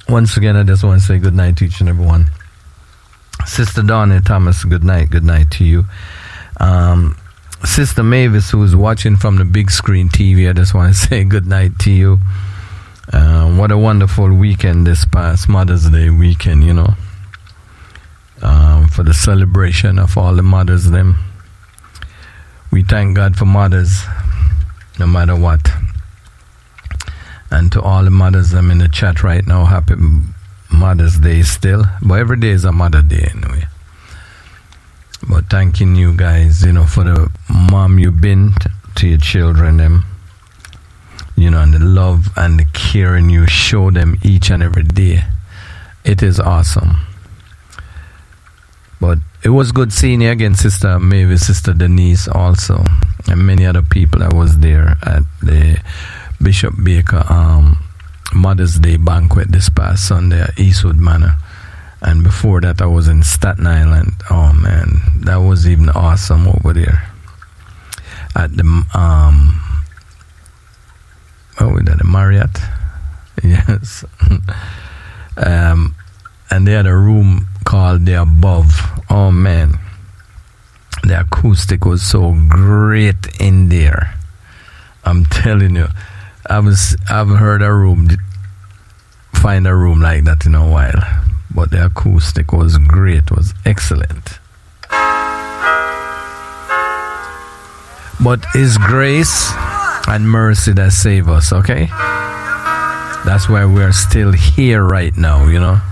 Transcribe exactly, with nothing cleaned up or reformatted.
once again, I just want to say good night to each and every one. Sister Donna Thomas, good night. Good night to you. Um, Sister Mavis, who is watching from the big screen T V, I just want to say good night to you. Uh, what a wonderful weekend this past Mother's Day weekend, you know. Um, for the celebration of all the mothers, them. We thank God for mothers, no matter what. And to all the mothers, them in the chat right now, happy Mother's Day still. But every day is a Mother Day anyway. But thanking you guys, you know, for the mom you've been t- to your children, them. You know, and the love and the caring you show them each and every day. It is awesome. But it was good seeing you again, Sister Mavis, Sister Denise also, and many other people that was there at the Bishop Baker um, Mother's Day banquet this past Sunday at Eastwood Manor. And before that, I was in Staten Island. Oh, man, that was even awesome over there. At the... um. Oh, that the Marriott, yes. um, and they had a room called the Above. Oh man, the acoustic was so great in there. I'm telling you, I was I haven't heard a room find a room like that in a while. But the acoustic was great, was excellent. But His grace and mercy that save us, okay? That's why we're still here right now, you know?